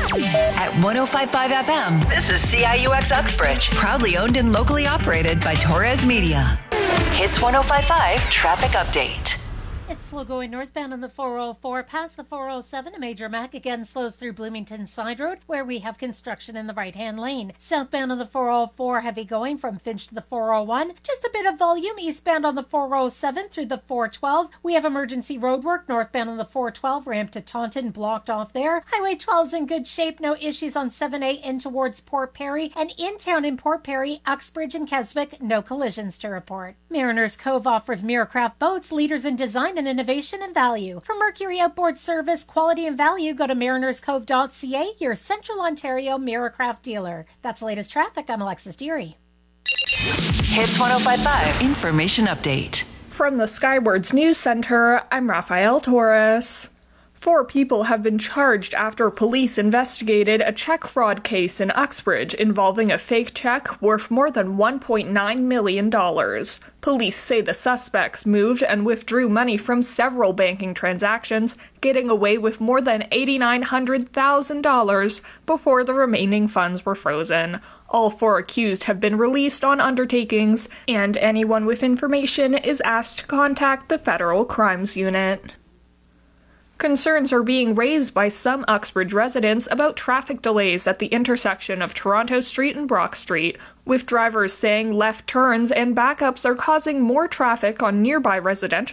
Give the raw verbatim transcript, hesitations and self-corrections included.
At one oh five point five F M, this is C I U X Uxbridge, proudly owned and locally operated by Torres Media. Hits one oh five point five Traffic Update. It's slow going northbound on the four oh four past the four oh seven. A major Mac again slows through Bloomington Side Road, where we have construction in the right-hand lane. Southbound on the four oh four, heavy going from Finch to the four oh one. Just a bit of volume eastbound on the four oh seven through the four twelve. We have emergency roadwork northbound on the four twelve, ramp to Taunton blocked off there. Highway twelve's in good shape, no issues on seven A in towards Port Perry. And in town in Port Perry, Uxbridge and Keswick, no collisions to report. Mariners Cove offers Miracraft boats, leaders in design and innovation and value. For Mercury Outboard Service, quality and value, go to mariners cove dot c a, your Central Ontario Miracraft dealer. That's the latest traffic. I'm Alexis Deary. Hits one oh five point five Information Update. From the Skywards News Center, I'm Rafael Torres. Four people have been charged after police investigated a check fraud case in Uxbridge involving a fake check worth more than one point nine million dollars. Police say the suspects moved and withdrew money from several banking transactions, getting away with more than eight thousand nine hundred thousand dollars before the remaining funds were frozen. All four accused have been released on undertakings, and anyone with information is asked to contact the Federal Crimes Unit. Concerns are being raised by some Uxbridge residents about traffic delays at the intersection of Toronto Street and Brock Street, with drivers saying left turns and backups are causing more traffic on nearby residential